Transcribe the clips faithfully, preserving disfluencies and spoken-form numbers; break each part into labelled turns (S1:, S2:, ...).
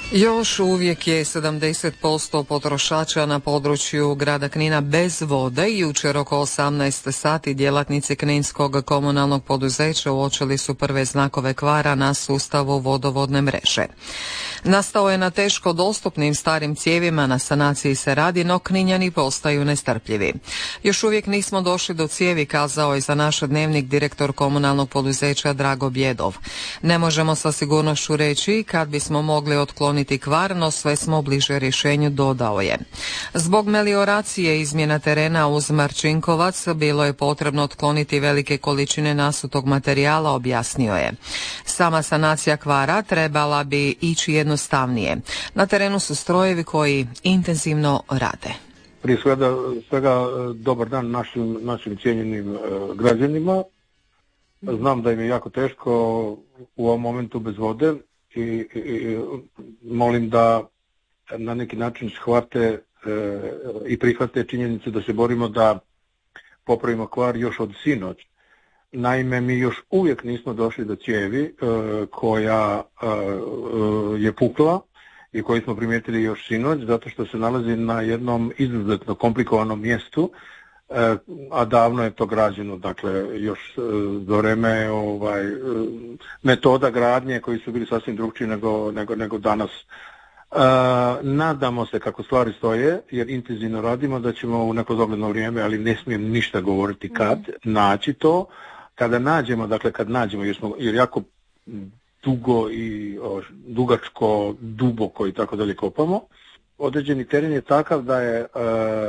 S1: Još uvijek je sedamdeset posto potrošača na području grada Knina bez vode i jučer oko osamnaest sati djelatnici Kninskog komunalnog poduzeća uočili su prve znakove kvara na sustavu vodovodne mreže. Nastao je na teško dostupnim starim cijevima, na sanaciji se radi, no Kninjani postaju nestrpljivi. Još uvijek nismo došli do cijevi, kazao je za naš dnevnik direktor komunalnog poduzeća Drago Bjedov. Ne možemo sa sigurnošću reći kad bismo mogli otkloniti kvar, no sve smo bliže rješenju, dodao je. Zbog melioracije izmjena terena uz Marčinkovac bilo je potrebno otkloniti velike količine nasutog materijala, objasnio je. Sama sanacija kvara trebala bi ići jednostavnije. Na terenu su strojevi koji intenzivno rade.
S2: Prije svega, svega dobar dan našim, našim cijenjenim uh, građanima. Znam da im je jako teško u ovom momentu bez vode i, i, i molim da na neki način shvate uh, i prihvate činjenicu da se borimo da popravimo kvar još od sinoć. Naime, mi još uvijek nismo došli do cijevi uh, koja uh, je pukla i koju smo primijetili još sinoć, zato što se nalazi na jednom izuzetno komplikovanom mjestu, uh, a davno je to građeno, dakle još uh, za vreme ovaj, uh, metoda gradnje koji su bili sasvim drugčiji nego, nego, nego danas. Uh, nadamo se kako stvari stoje, jer intenzivno radimo, da ćemo u neko dogledno vrijeme, ali ne smijem ništa govoriti kad, naći to. Kada nađemo, dakle kad nađemo, jer, smo, jer jako dugo i o, dugačko, duboko i tako dalje kopamo, određeni teren je takav da je, uh,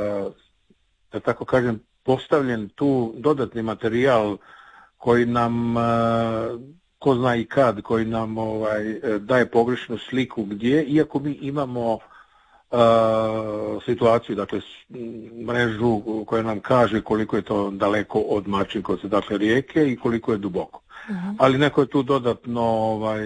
S2: da tako kažem, postavljen tu dodatni materijal koji nam, uh, ko zna i kad, koji nam ovaj, daje pogrešnu sliku gdje, iako mi imamo uh, situaciju, dakle mrežu koja nam kaže koliko je to daleko od Marčinkovca, dakle rijeke, i koliko je duboko. Uh-huh. Ali neko je tu dodatno ovaj,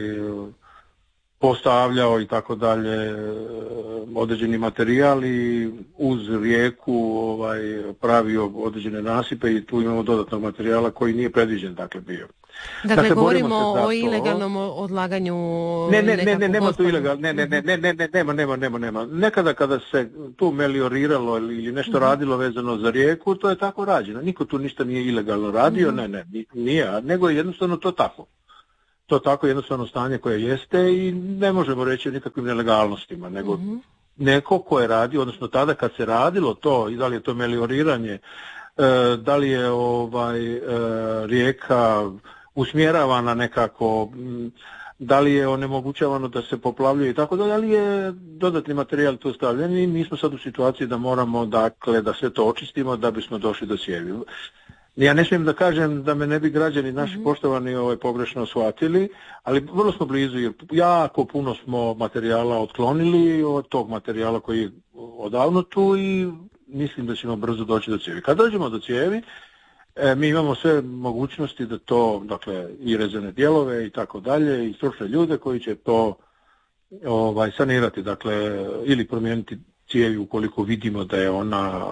S2: postavljao i tako dalje određeni materijal i uz rijeku ovaj, pravio određene nasipe i tu imamo dodatnog materijala koji nije predviđen, dakle bio.
S3: Dakle, dakle govorimo o ilegalnom odlaganju.
S2: Ne, ne, ne, ne, nema tu ilegalno, ne, ne, ne, ne, ne, ne, nema, nema, nema, nema. Nekada kada se tu melioriralo ili nešto mm-hmm. radilo vezano za rijeku, to je tako rađeno. Niko tu ništa nije ilegalno radio, mm-hmm. ne, ne, nije, nego je jednostavno to tako. To tako jednostavno stanje koje jeste i ne možemo reći o nikakvim nelegalnostima, nego mm-hmm. neko ko je radio, odnosno tada kad se radilo to, i da li je to melioriranje, e, da li je ovaj e, rijeka usmjeravana nekako, da li je onemogućavano da se poplavljuje i tako dalje, ali je dodatni materijal tu stavljen i mi smo sad u situaciji da moramo, dakle, da sve to očistimo da bismo došli do cijevi. Ja ne smijem da kažem da me ne bi građani naši mm-hmm. poštovani ovaj, pogrešno shvatili, ali vrlo smo blizu, jer jako puno smo materijala otklonili od tog materijala koji je odavno tu i mislim da ćemo brzo doći do cijevi. Kad dođemo do cijevi, E, mi imamo sve mogućnosti da to, dakle, i rezervne dijelove i tako dalje, i stručne ljude koji će to ovaj, sanirati, dakle, ili promijeniti cijevi ukoliko vidimo da je ona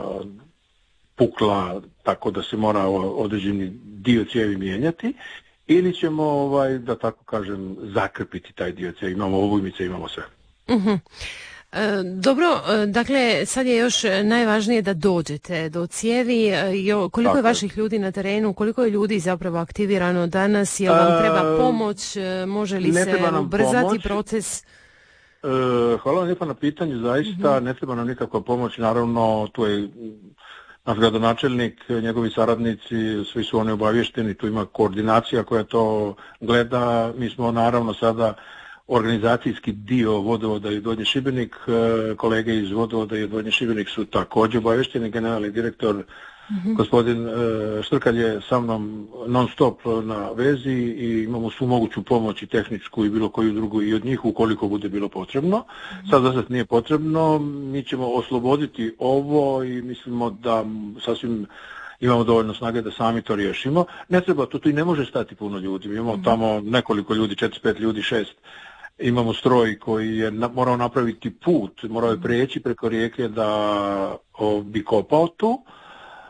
S2: pukla tako da se mora određeni dio cijevi mijenjati, ili ćemo, ovaj, da tako kažem, zakrpiti taj dio cijevi. Imamo ovojmice, imamo sve.
S3: Uh-huh. Dobro, dakle, sad je još najvažnije da dođete do cijevi. Koliko Tako. je vaših ljudi na terenu, koliko je ljudi zapravo aktivirano danas, jel vam treba pomoć, može li se ubrzati pomoć. proces?
S2: Hvala vam lijepa na pitanju, zaista, uh-huh. ne treba nam nikakva pomoć, naravno, tu je naš gradonačelnik, njegovi saradnici, svi su oni obavješteni, tu ima koordinacija koja to gleda, mi smo naravno sada organizacijski dio Vodovoda i Donji Šibenik, kolege iz Vodovoda i Donji Šibenik su također obavješteni, generalni direktor mm-hmm. gospodin Štrkalj je sa mnom non stop na vezi i imamo svu moguću pomoć i tehničku i bilo koju drugu i od njih ukoliko bude bilo potrebno. Mm-hmm. Sad zasad nije potrebno, mi ćemo osloboditi ovo i mislimo da sasvim imamo dovoljno snage da sami to riješimo. Ne treba, to tu i ne može stati puno ljudi, mi imamo mm-hmm. tamo nekoliko ljudi, četiri, pet ljudi, šest. Imamo stroj koji je na, morao napraviti put, morao je prijeći preko rijeke da o, bi kopao tu.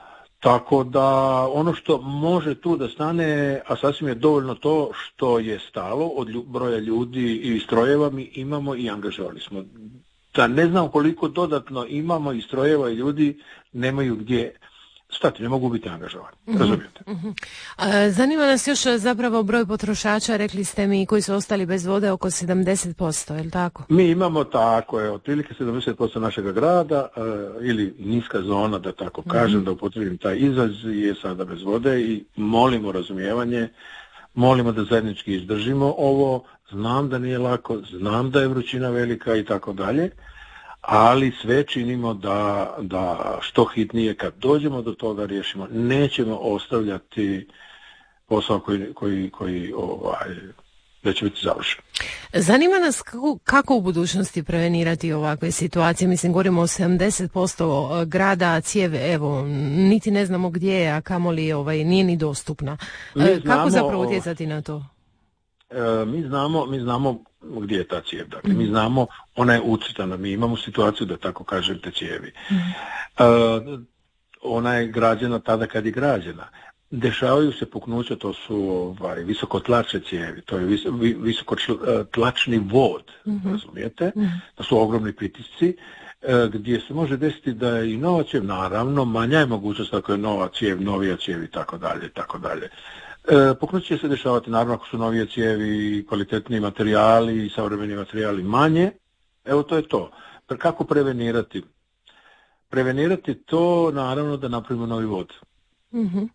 S2: Tako da ono što može tu da stane, a sasvim je dovoljno to što je stalo od lju, broja ljudi i strojeva, mi imamo i angažovali smo. Da ne znam koliko dodatno imamo i strojeva i ljudi nemaju gdje stati, ne mogu biti angažovani. Mm-hmm. Razumijete?
S3: Mm-hmm. A, zanima nas još zapravo broj potrošača, rekli ste mi, koji su ostali bez vode, oko sedamdeset posto, je li tako?
S2: Mi imamo tako, je, otprilike sedamdeset posto našega grada, uh, ili niska zona, da tako kažem, mm-hmm. da upotrebim taj izraz, je sada bez vode i molimo razumijevanje, molimo da zajednički izdržimo ovo, znam da nije lako, znam da je vrućina velika i tako dalje, ali sve činimo da, da što hitnije kad dođemo do toga riješimo. Nećemo ostavljati posao koji, koji, koji ovaj, da će biti završen.
S3: Zanima nas kako, kako u budućnosti prevenirati ovakve situacije. Mislim, govorimo o sedamdeset posto grada, cijev, evo, niti ne znamo gdje je, a kamoli ovaj, nije ni dostupna. Mi znamo, kako zapravo utjecati na to?
S2: E, mi znamo, mi znamo gdje je ta cijev. Dakle, mm. mi znamo, ona je ucrtana, mi imamo situaciju, da tako kažem, te cijevi. Mm. E, ona je građena tada kad je građena. Dešavaju se puknuća, to su ovaj, visokotlačne cijevi, to je vis, visokotlačni vod, mm-hmm. razumijete, mm-hmm. to su ogromni pritisci, e, gdje se može desiti da je i nova cijev, naravno, manja je mogućnost ako je nova cijev, novija cijev i tako dalje, tako dalje. E, puknuće će se dešavati, naravno, ako su novije cijevi, kvalitetniji materijali i savremeni materijali manje, evo to je to. Kako prevenirati? Prevenirati to, naravno, da napravimo novi vod.
S3: Mm-hmm.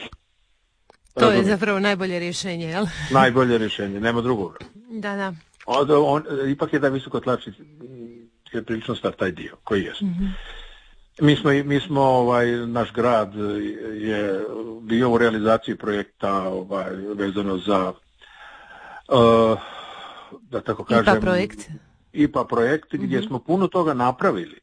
S3: To je zapravo najbolje rješenje, jel?
S2: Najbolje rješenje, nema drugoga.
S3: Da, da.
S2: On, on, ipak je da visokotlačni je prilično star taj dio, koji je. Mm-hmm. Mi smo, mi smo ovaj, naš grad je bio u realizaciji projekta ovaj, vezano za, uh, da tako kažem...
S3: I P A projekt.
S2: I P A projekt, mm-hmm. gdje smo puno toga napravili.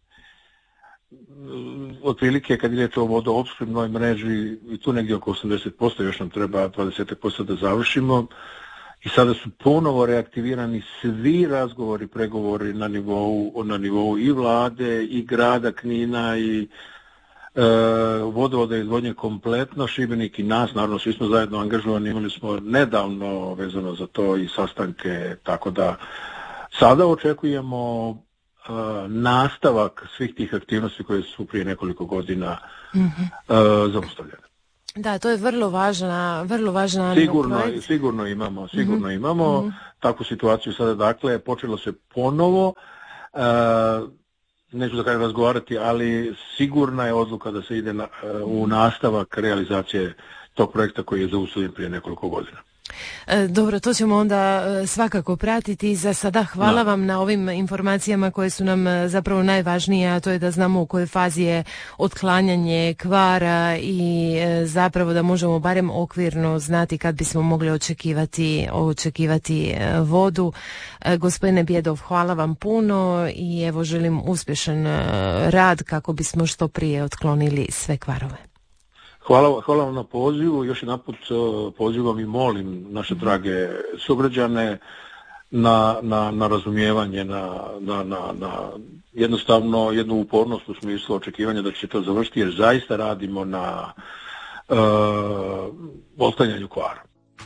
S2: Otprilike kad je riječ o vodoopskrbnoj mreži i tu negdje oko osamdeset posto, još nam treba dvadeset posto da završimo i sada su ponovo reaktivirani svi razgovori, pregovori na nivou, na nivou i vlade i grada Knina i e, vodovoda izvodnje kompletno, Šibenik i nas, naravno svi smo zajedno angažovani, imali smo nedavno vezano za to i sastanke, tako da sada očekujemo Uh, nastavak svih tih aktivnosti koje su prije nekoliko godina mm-hmm. uh, zaustavljene.
S3: Da, to je vrlo važna, vrlo važna
S2: sigurno, sigurno imamo, sigurno mm-hmm. imamo mm-hmm. takvu situaciju sada, dakle, počelo se ponovo, uh, neću da kažem razgovarati, ali sigurna je odluka da se ide na, uh, u nastavak realizacije tog projekta koji je zaustavljen prije nekoliko godina.
S3: Dobro, to ćemo onda svakako pratiti. Za sada hvala no. vam na ovim informacijama koje su nam zapravo najvažnije, a to je da znamo u kojoj fazi je otklanjanje kvara i zapravo da možemo barem okvirno znati kad bismo mogli očekivati, očekivati vodu. Gospodine Bjedov, hvala vam puno i evo želim uspješan rad kako bismo što prije otklonili sve kvarove.
S2: Hvala, hvala vam na pozivu, još jedanput pozivam i molim naše drage sugrađane na, na, na razumijevanje, na, na, na, na jednostavno jednu upornost u smislu očekivanja da će to završiti, jer zaista radimo na uh, otklanjanju kvara.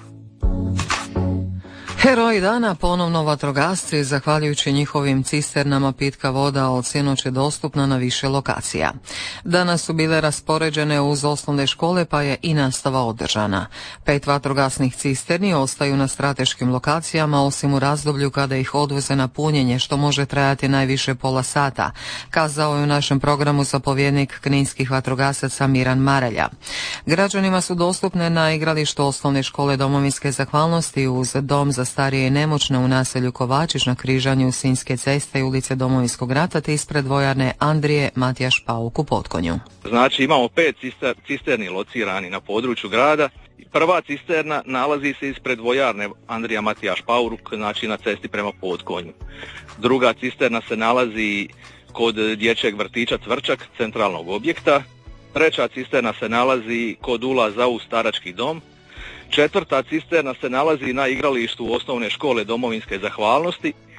S1: Heroji dana ponovno vatrogasci, zahvaljujući njihovim cisternama pitka voda od sinoć je dostupna na više lokacija. Danas su bile raspoređene uz osnovne škole pa je i nastava održana. Pet vatrogasnih cisterni ostaju na strateškim lokacijama osim u razdoblju kada ih odvoze na punjenje što može trajati najviše pola sata, kazao je u našem programu zapovjednik kninskih vatrogasaca Miran Marelja. Građanima su dostupne na igralištu osnovne škole domovinske zahvalnosti uz dom za starije i nemoćne u naselju Kovačić na križanju Sinjske ceste i ulice Domovinskog rata te ispred vojarne Andrije Matijaš Pauk u Potkonju.
S4: Znači imamo pet cister, cisterni locirani na području grada. Prva cisterna nalazi se ispred vojarne Andrija Matijaš Pauk, znači na cesti prema Potkonju. Druga cisterna se nalazi kod dječjeg vrtića Cvrčak, centralnog objekta. Treća cisterna se nalazi kod ulaza u starački dom. Četvrta cisterna se nalazi na igralištu osnovne škole domovinske zahvalnosti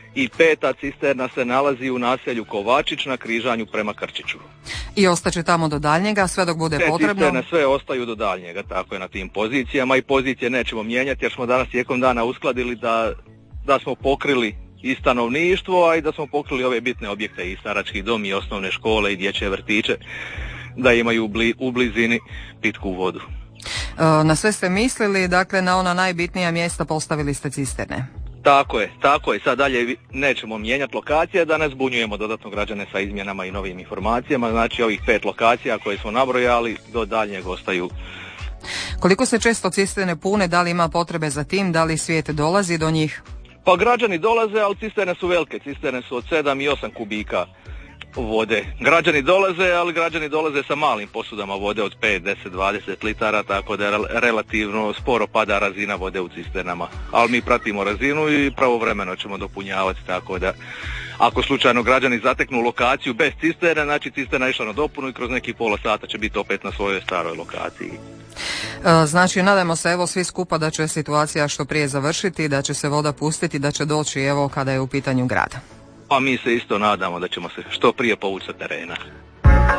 S4: i peta cisterna se nalazi u naselju Kovačić na križanju prema Krčiću.
S1: I ostaće tamo do daljnjega, sve dok bude
S4: Te
S1: potrebno?
S4: Cisterne sve ostaju do daljnjega, tako je, na tim pozicijama, i pozicije nećemo mijenjati jer smo danas tijekom dana uskladili da, da smo pokrili i stanovništvo, a i da smo pokrili ove bitne objekte, i starački dom, i osnovne škole, i dječje vrtiće, da imaju u, bli, u blizini pitku vodu.
S1: Na sve ste mislili, dakle na ona najbitnija mjesta postavili ste cisterne?
S4: Tako je, tako je. Sad dalje nećemo mijenjati lokacije da ne zbunjujemo dodatno građane sa izmjenama i novim informacijama. Znači ovih pet lokacija koje smo nabrojali do daljnjeg ostaju.
S1: Koliko se često cisterne pune, da li ima potrebe za tim, da li svijet dolazi do njih?
S4: Pa građani dolaze, ali cisterne su velike. Cisterne su od sedam i osam kubika vode. Građani dolaze, ali građani dolaze sa malim posudama vode od pet, deset, dvadeset litara, tako da relativno sporo pada razina vode u cisternama. Ali mi pratimo razinu i pravovremeno ćemo dopunjavati, tako da ako slučajno građani zateknu lokaciju bez cisterne, znači cisterna išla na dopunu i kroz neki pola sata će biti opet na svojoj staroj lokaciji.
S1: Znači, nadajmo se evo svi skupa da će situacija što prije završiti, da će se voda pustiti, da će doći evo kada je u pitanju grad.
S4: Pa mi se isto nadamo da ćemo se što prije povući sa terena.